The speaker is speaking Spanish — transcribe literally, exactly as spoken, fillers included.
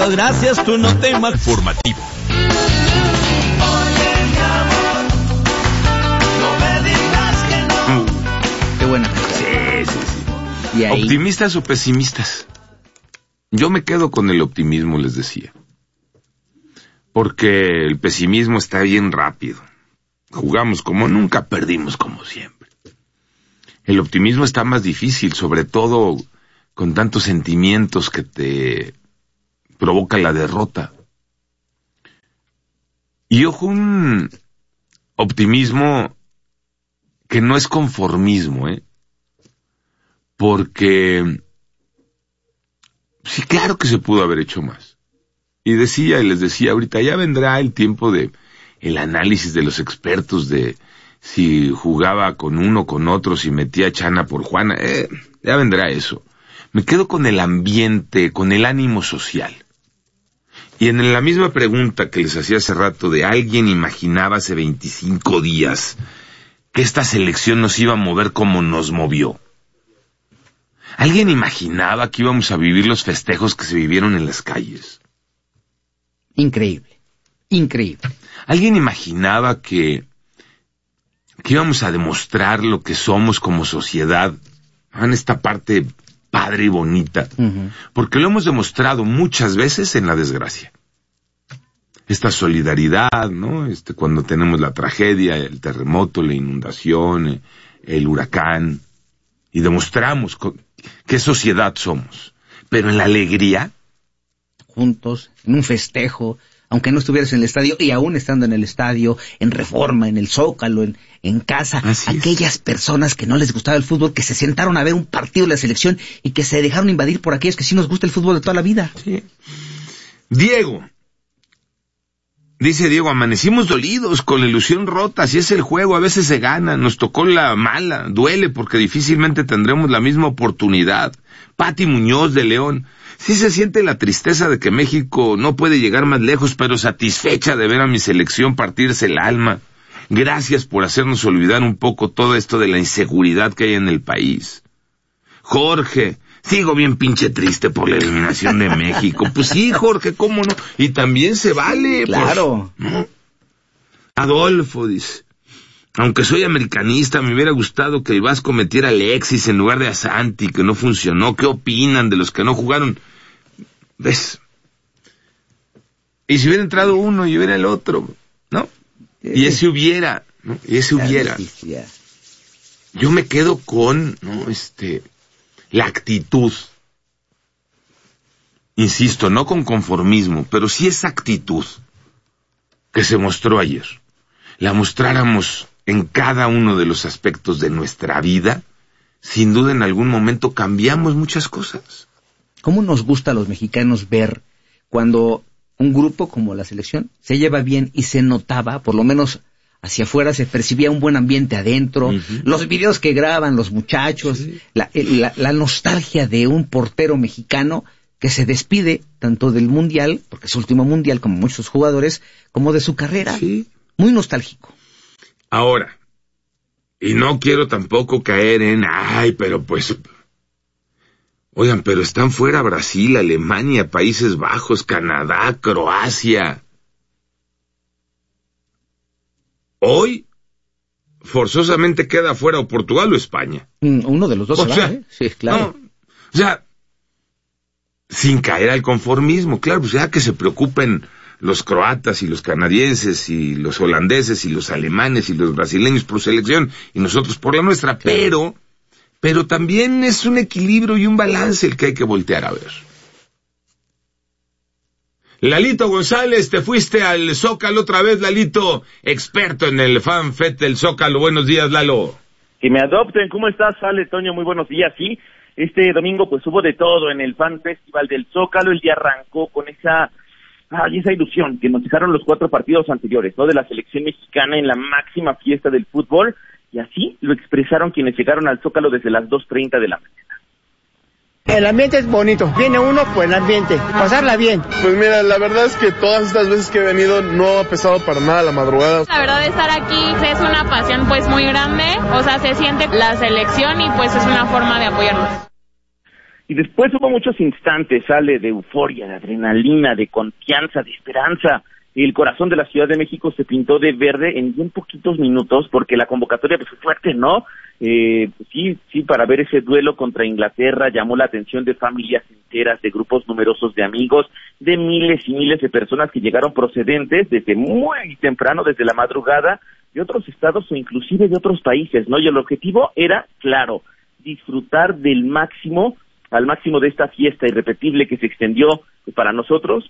muchas gracias, tú no te imaginas. Formativo. Qué buena. Sí, sí, sí. ¿Y ahí? ¿Optimistas o pesimistas? Yo me quedo con el optimismo, les decía. Porque el pesimismo está bien rápido. Jugamos como nunca, perdimos como siempre. El optimismo está más difícil, sobre todo con tantos sentimientos que te provoca la derrota. Y ojo, un optimismo que no es conformismo, ¿eh? Porque sí, claro que se pudo haber hecho más. Y decía, y les decía ahorita, ya vendrá el tiempo de el análisis de los expertos de si jugaba con uno, con otro, si metía Chana por Juana, eh, ya vendrá eso. Me quedo con el ambiente, con el ánimo social. Y en la misma pregunta que les hacía hace rato de alguien imaginaba hace veinticinco días que esta selección nos iba a mover como nos movió. ¿Alguien imaginaba que íbamos a vivir los festejos que se vivieron en las calles? Increíble, increíble. ¿Alguien imaginaba que, que íbamos a demostrar lo que somos como sociedad en esta parte padre y bonita? Uh-huh. Porque lo hemos demostrado muchas veces en la desgracia. Esta solidaridad, ¿no? Este, cuando tenemos la tragedia, el terremoto, la inundación, el huracán, y demostramos qué sociedad somos. Pero en la alegría, juntos, en un festejo, aunque no estuvieras en el estadio, y aún estando en el estadio, en Reforma, en el Zócalo, en, en casa, así aquellas es. Personas que no les gustaba el fútbol, que se sentaron a ver un partido de la selección y que se dejaron invadir por aquellos que sí nos gusta el fútbol de toda la vida. Sí. Diego, dice Diego, amanecimos dolidos, con la ilusión rota, así es el juego, a veces se gana, nos tocó la mala, duele porque difícilmente tendremos la misma oportunidad. Pati Muñoz de León, sí se siente la tristeza de que México no puede llegar más lejos, pero satisfecha de ver a mi selección partirse el alma. Gracias por hacernos olvidar un poco todo esto de la inseguridad que hay en el país. Jorge, sigo bien pinche triste por la eliminación de México. Pues sí, Jorge, ¿cómo no? Y también se vale. Claro. Pues, ¿no? Adolfo dice, aunque soy americanista, me hubiera gustado que el Vasco metiera a Alexis en lugar de a Santi, que no funcionó. ¿Qué opinan de los que no jugaron? ¿Ves? Y si hubiera entrado uno y hubiera el otro, ¿no? Y ese hubiera, ¿no? Y ese hubiera. Yo me quedo con, ¿no? Este, la actitud. Insisto, no con conformismo, pero sí esa actitud que se mostró ayer. La mostráramos en cada uno de los aspectos de nuestra vida, sin duda en algún momento cambiamos muchas cosas. ¿Cómo nos gusta a los mexicanos ver cuando un grupo como la selección se lleva bien y se notaba, por lo menos hacia afuera, se percibía un buen ambiente adentro, uh-huh. Los videos que graban los muchachos, sí. la, la, la nostalgia de un portero mexicano que se despide tanto del mundial, porque es su último mundial como muchos jugadores, como de su carrera, sí. Muy nostálgico. Ahora, y no quiero tampoco caer en, ay, pero pues, oigan, pero están fuera Brasil, Alemania, Países Bajos, Canadá, Croacia. Hoy, forzosamente queda fuera o Portugal o España. Uno de los dos. O se sea, va, ¿eh? Sí, claro. No, o sea, sin caer al conformismo, claro, pues ya que se preocupen los croatas y los canadienses y los holandeses y los alemanes y los brasileños por selección y nosotros por la nuestra, claro. pero pero también es un equilibrio y un balance el que hay que voltear a ver. Lalito González, te fuiste al Zócalo otra vez, Lalito, experto en el FanFest del Zócalo. Buenos días, Lalo. Que me adopten. ¿Cómo estás, Ale, Toño? Muy buenos días. Sí, este domingo pues hubo de todo en el Fan Festival del Zócalo. El día arrancó con esa Ay, esa ilusión que nos dejaron los cuatro partidos anteriores, ¿no? De la selección mexicana en la máxima fiesta del fútbol, y así lo expresaron quienes llegaron al Zócalo desde las dos treinta de la mañana. El ambiente es bonito, viene uno por el ambiente, pasarla bien. Pues mira, la verdad es que todas estas veces que he venido no ha pesado para nada la madrugada. La verdad, estar aquí es una pasión pues muy grande, o sea, se siente la selección y pues es una forma de apoyarnos. Y después hubo muchos instantes, sale, de euforia, de adrenalina, de confianza, de esperanza. El corazón de la Ciudad de México se pintó de verde en bien poquitos minutos, porque la convocatoria pues, fue fuerte, ¿no? Eh, sí, sí, para ver ese duelo contra Inglaterra llamó la atención de familias enteras, de grupos numerosos de amigos, de miles y miles de personas que llegaron procedentes desde muy temprano, desde la madrugada, de otros estados o inclusive de otros países, ¿no? Y el objetivo era, claro, disfrutar del máximo, al máximo de esta fiesta irrepetible que se extendió para nosotros